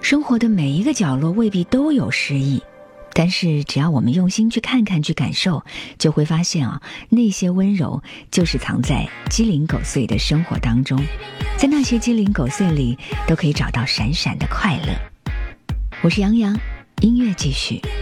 生活的每一个角落未必都有诗意，但是只要我们用心去看看去感受，就会发现那些温柔就是藏在鸡零狗碎的生活当中，在那些鸡零狗碎里都可以找到闪闪的快乐。我是杨洋，音乐继续。